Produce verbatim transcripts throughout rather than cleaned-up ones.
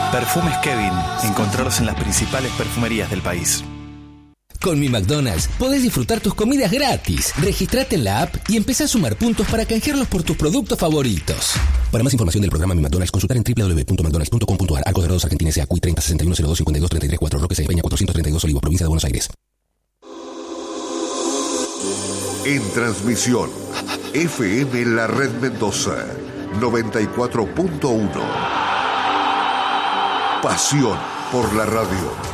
Perfumes Kevin. Encontrarlos en las principales perfumerías del país. Con Mi McDonald's podés disfrutar tus comidas gratis. Registrate en la app y empezá a sumar puntos para canjearlos por tus productos favoritos. Para más información del programa Mi McDonald's, consultar en doble u doble u doble u punto mcdonalds punto com punto a r. Arcos Dorados, Argentina, S A, C U I treinta sesenta y uno cero dos cincuenta y dos treinta y tres cuatro, Roque Sáenz Peña cuatrocientos treinta y dos, Olivos, provincia de Buenos Aires. En transmisión, F M La Red Mendoza, noventa y cuatro punto uno. Pasión por la radio.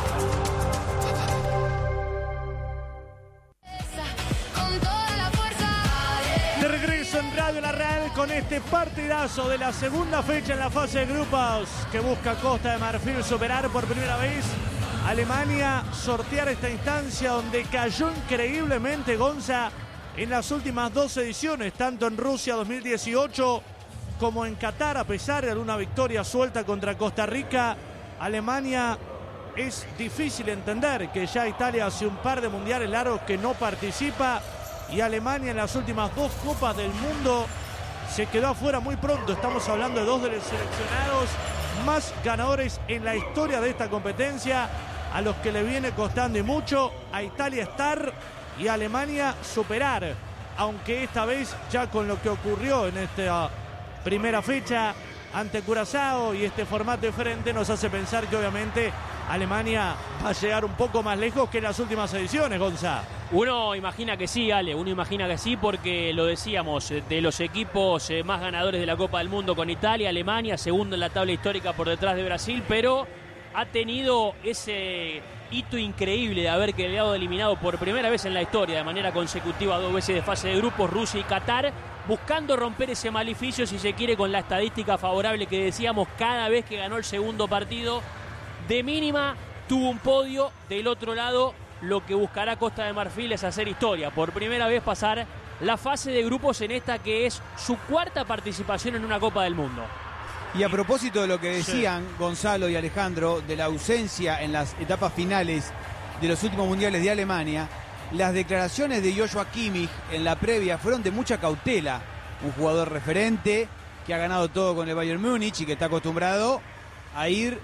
Con este partidazo de la segunda fecha en la fase de grupos que busca Costa de Marfil superar por primera vez a Alemania, sortear esta instancia donde cayó increíblemente Gonza en las últimas dos ediciones, tanto en Rusia dos mil dieciocho como en Qatar, a pesar de alguna victoria suelta contra Costa Rica. Alemania, es difícil entender que ya Italia hace un par de mundiales largos que no participa y Alemania en las últimas dos Copas del Mundo se quedó afuera muy pronto. Estamos hablando de dos de los seleccionados más ganadores en la historia de esta competencia, a los que le viene costando y mucho a Italia estar y a Alemania superar, aunque esta vez ya con lo que ocurrió en esta primera fecha ante Curazao y este formato diferente nos hace pensar que obviamente Alemania va a llegar un poco más lejos que en las últimas ediciones, Gonza. Uno imagina que sí, Ale, uno imagina que sí, porque lo decíamos, de los equipos más ganadores de la Copa del Mundo con Italia, Alemania, segundo en la tabla histórica por detrás de Brasil, pero ha tenido ese hito increíble de haber quedado eliminado por primera vez en la historia de manera consecutiva dos veces de fase de grupos, Rusia y Qatar, buscando romper ese maleficio, si se quiere, con la estadística favorable que decíamos cada vez que ganó el segundo partido. De mínima tuvo un podio. Del otro lado, lo que buscará Costa de Marfil es hacer historia, por primera vez pasar la fase de grupos en esta que es su cuarta participación en una Copa del Mundo. Y a propósito de lo que decían sí. Gonzalo y Alejandro, de la ausencia en las etapas finales de los últimos mundiales de Alemania, las declaraciones de Joshua Kimmich en la previa fueron de mucha cautela. Un jugador referente que ha ganado todo con el Bayern Múnich y que está acostumbrado a ir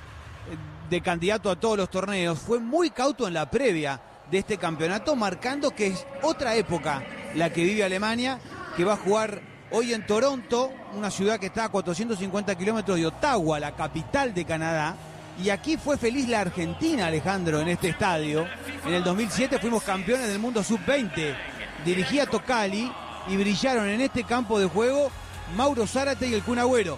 de candidato a todos los torneos. Fue muy cauto en la previa de este campeonato, marcando que es otra época la que vive Alemania, que va a jugar hoy en Toronto, una ciudad que está a cuatrocientos cincuenta kilómetros de Ottawa, la capital de Canadá. Y aquí fue feliz la Argentina, Alejandro, en este estadio. En el dos mil siete fuimos campeones del mundo sub veinte. Dirigía Tocali y brillaron en este campo de juego Mauro Zárate y el Kun Agüero.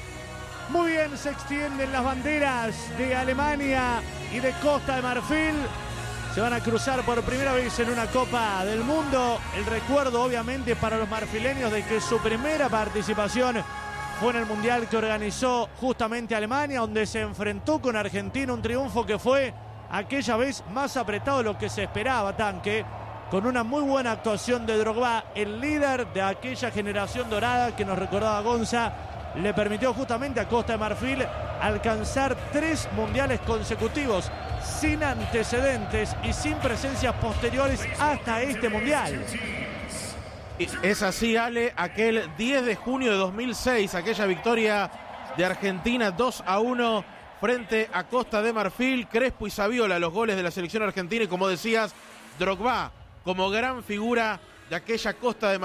Muy bien, se extienden las banderas de Alemania y de Costa de Marfil. Se van a cruzar por primera vez en una Copa del Mundo. El recuerdo, obviamente, para los marfileños de que su primera participación fue en el Mundial que organizó justamente Alemania, donde se enfrentó con Argentina, un triunfo que fue aquella vez más apretado de lo que se esperaba, Tanque, con una muy buena actuación de Drogba, el líder de aquella generación dorada que nos recordaba Gonza. Le permitió justamente a Costa de Marfil alcanzar tres mundiales consecutivos sin antecedentes y sin presencias posteriores hasta este mundial. Es así, Ale, aquel diez de junio de dos mil seis, aquella victoria de Argentina dos a uno frente a Costa de Marfil. Crespo y Saviola, los goles de la selección argentina, y como decías, Drogba como gran figura de aquella Costa de Marfil.